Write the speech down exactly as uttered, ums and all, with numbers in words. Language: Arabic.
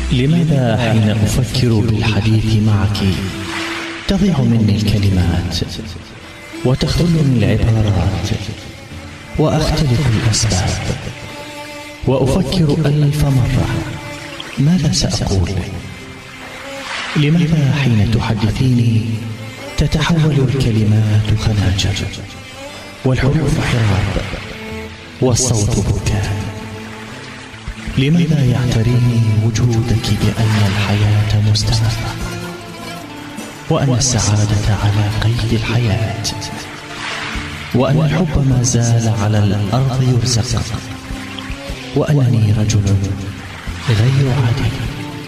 لماذا حين أفكر بالحديث معك تضيع مني الكلمات وتخذلني العبارات وأختلف الأسباب وأفكر ألف مرة ماذا سأقول؟ لماذا حين تحدثيني تتحول الكلمات خناجر والحروف حراب والصوت بكاء؟ لماذا يعتريني وجودك بأن الحياة مستمرة وأن السعادة على قيد الحياة وأن الحب ما زال على الأرض يرزق وأنني رجل غير عادي؟